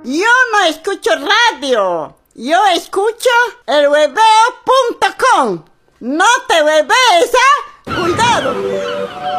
Yo no escucho radio. Yo escucho elhueveo.com. No te huevees, ¿ah? Cuidado.